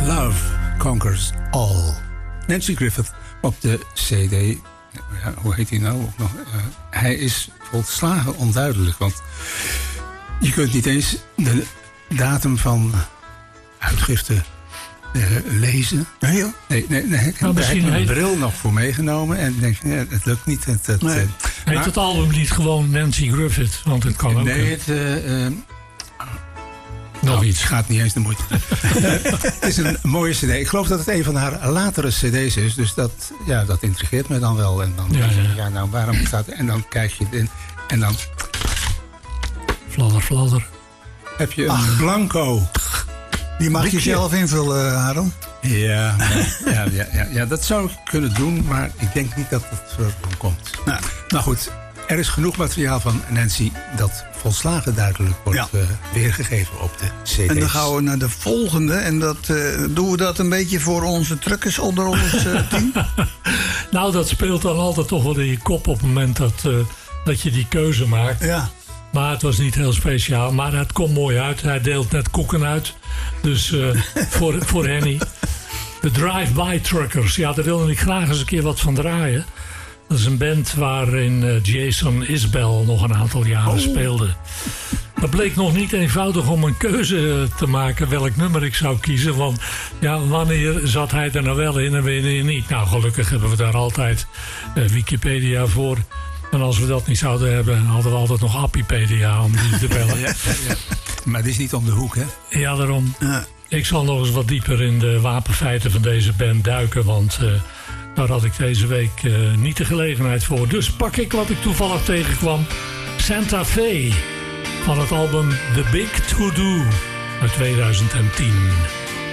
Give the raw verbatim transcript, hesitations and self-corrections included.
Love Conquers All. Nancy Griffith op de C D. Ja, hoe heet hij nou ook nog? Uh, hij is volslagen onduidelijk, want je kunt niet eens de datum van uitgifte uh, lezen. Nee, joh. Nee, nee, nee. Ik heb nou, mijn bril nog voor meegenomen en denk, ja, het lukt niet. Het, het, nee. uh, Heet maar, het album niet gewoon Nancy Griffith? Want het kan ook. Nee, het... Uh, uh, Nog nou, iets. Het gaat niet eens de moeite. Het is een mooie cd. Ik geloof dat het een van haar latere cd's is. Dus dat, ja, dat intrigeert me dan wel. En dan ja, denk je, ja. ja, nou, waarom staat... En dan kijk je het in. En dan... Fladder, fladder. Heb je een Ach. blanco. Die mag boekje. Je zelf invullen, Harold. Ja, ja, ja, ja, ja, dat zou ik kunnen doen. Maar ik denk niet dat het zo komt. Nou, nou goed. Er is genoeg materiaal van Nancy dat volslagen duidelijk wordt ja. uh, weergegeven op de cd's. En dan gaan we naar de volgende. En dat, uh, doen we dat een beetje voor onze truckers onder ons uh, team? Nou, dat speelt dan altijd toch wel in je kop op het moment dat, uh, dat je die keuze maakt. Ja. Maar het was niet heel speciaal. Maar het komt mooi uit. Hij deelt net koeken uit. Dus uh, voor, voor Henny. De Drive-By Truckers. Ja, daar wilde ik graag eens een keer wat van draaien. Dat is een band waarin uh, Jason Isbell nog een aantal jaren oh. speelde. Het bleek nog niet eenvoudig om een keuze te maken welk nummer ik zou kiezen. Want ja, wanneer zat hij er nou wel in en wanneer niet? Nou, gelukkig hebben we daar altijd uh, Wikipedia voor. En als we dat niet zouden hebben, hadden we altijd nog Appipedia om die te bellen. Ja, ja, ja. Maar het is niet om de hoek, hè? Ja, daarom. Ja. Ik zal nog eens wat dieper in de wapenfeiten van deze band duiken, want... Uh, Daar had ik deze week uh, niet de gelegenheid voor. Dus pak ik wat ik toevallig tegenkwam. Santa Fe van het album The Big To Do uit tweeduizend tien.